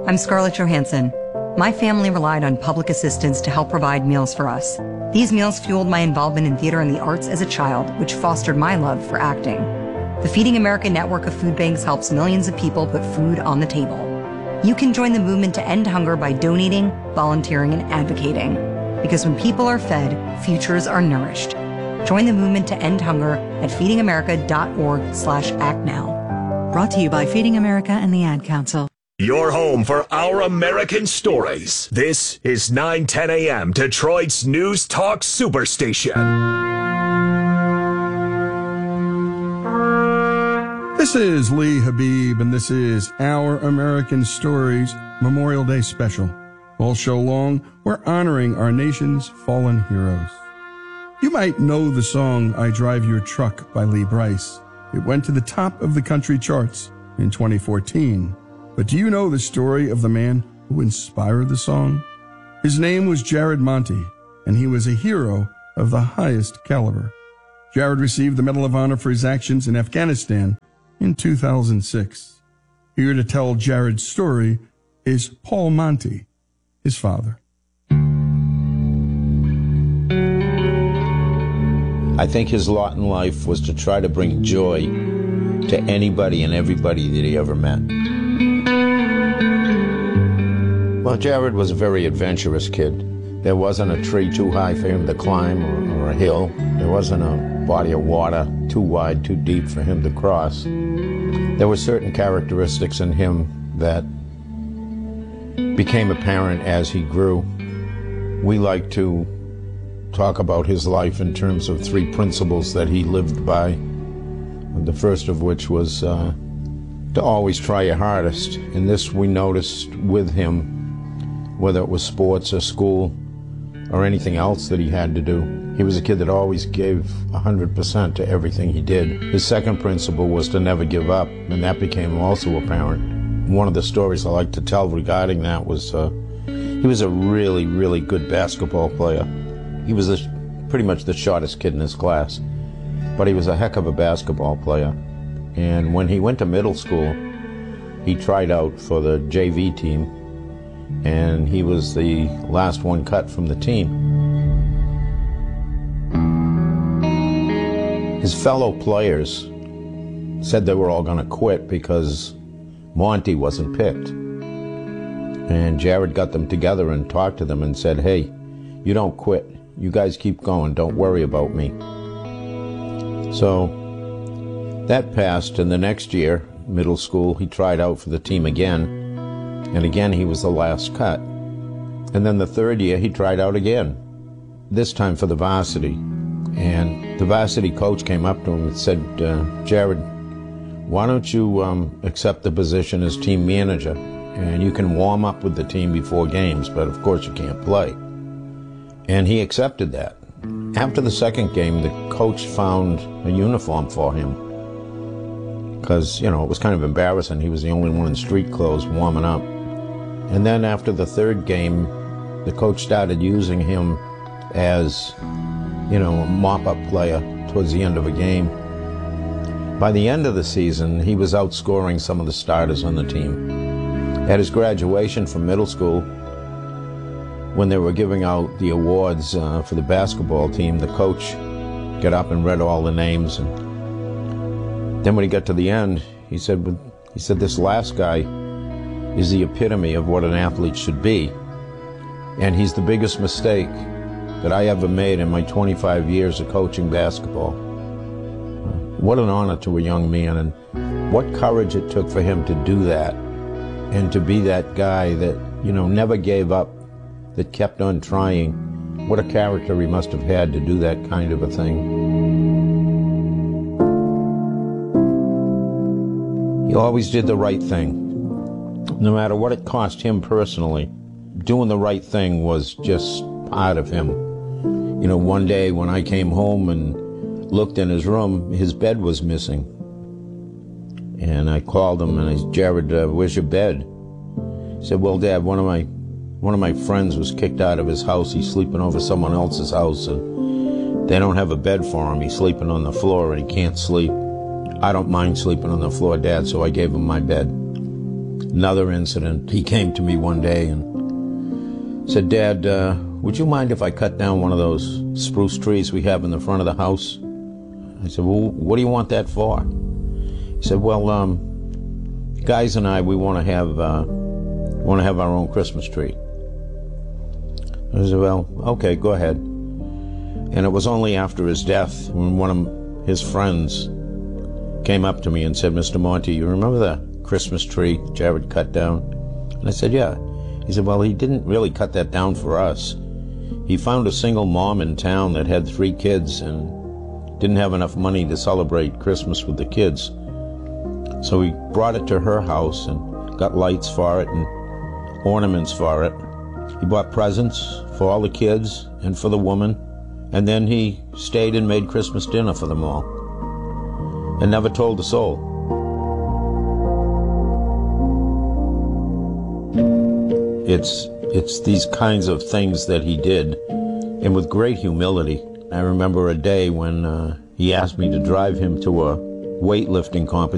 I'm Scarlett Johansson. My family relied on public assistance to help provide meals for us. These meals fueled my involvement in theater and the arts as a child, which fostered my love for acting. The Feeding America network of food banks helps millions of people put food on the table. You can join the movement to end hunger by donating, volunteering, and advocating. Because when people are fed, futures are nourished. Join the movement to end hunger at feedingamerica.org/act now. Brought to you by Feeding America and the Ad Council. Your home for Our American Stories. This is 910 a.m. Detroit's News Talk Superstation. This is Lee Habib, and this is Our American Stories Memorial Day Special. All show long, we're honoring our nation's fallen heroes. You might know the song I Drive Your Truck by Lee Brice. It went to the top of the country charts in 2014. But do you know the story of the man who inspired the song? His name was Jared Monte, and he was a hero of the highest caliber. Jared received the Medal of Honor for his actions in Afghanistan in 2006. Here to tell Jared's story is Paul Monte, his father. I think his lot in life was to try to bring joy to anybody and everybody that he ever met. Well, Jared was a very adventurous kid. There wasn't a tree too high for him to climb or a hill. There wasn't a body of water too wide, too deep for him to cross. There were certain characteristics in him that became apparent as he grew. We like to talk about his life in terms of three principles that he lived by. The first of which was to always try your hardest. And this we noticed with him, whether it was sports or school or anything else that he had to do. He was a kid that always gave 100% to everything he did. His second principle was to never give up, and that became also apparent. One of the stories I like to tell regarding that was he was a really, really good basketball player. He was pretty much the shortest kid in his class, but he was a heck of a basketball player. And when he went to middle school, he tried out for the JV team, and he was the last one cut from the team. His fellow players said they were all going to quit because Monty wasn't picked. And Jared got them together and talked to them and said, hey, you don't quit. You guys keep going. Don't worry about me. So that passed, and the next year, middle school, he tried out for the team again. And again, he was the last cut. And then the third year, he tried out again, this time for the varsity. And the varsity coach came up to him and said, Jared, why don't you accept the position as team manager? And you can warm up with the team before games, but of course you can't play. And he accepted that. After the second game, the coach found a uniform for him. Because, it was kind of embarrassing. He was the only one in street clothes warming up. And then after the third game, the coach started using him as, a mop-up player towards the end of a game. By the end of the season, he was outscoring some of the starters on the team. At his graduation from middle school, when they were giving out the awards for the basketball team, the coach got up and read all the names. And then when he got to the end, he said, this last guy is the epitome of what an athlete should be. And he's the biggest mistake that I ever made in my 25 years of coaching basketball. What an honor to a young man, and what courage it took for him to do that and to be that guy that, never gave up, that kept on trying. What a character he must have had to do that kind of a thing. He always did the right thing. No matter what it cost him personally, doing the right thing was just part of him. One day when I came home and looked in his room, his bed was missing. And I called him and I said, Jared, where's your bed? He said, well, Dad, one of my friends was kicked out of his house. He's sleeping over someone else's house, and they don't have a bed for him. He's sleeping on the floor and he can't sleep. I don't mind sleeping on the floor, Dad, so I gave him my bed. another incident. He came to me one day and said, "Dad, would you mind if I cut down one of those spruce trees we have in the front of the house?" I said, "Well, what do you want that for?" He said, "Well, guys and I, we want to have our own Christmas tree." I said, "Well, okay, go ahead." And it was only after his death when one of his friends came up to me and said, "Mr. Monty, you remember the Christmas tree Jared cut down?" And I said, "Yeah." He said, "Well, he didn't really cut that down for us. He found a single mom in town that had 3 kids and didn't have enough money to celebrate Christmas with the kids. So he brought it to her house and got lights for it and ornaments for it. He bought presents for all the kids and for the woman, and then he stayed and made Christmas dinner for them all and never told a soul." It's these kinds of things that he did, and with great humility. I remember a day when he asked me to drive him to a weightlifting competition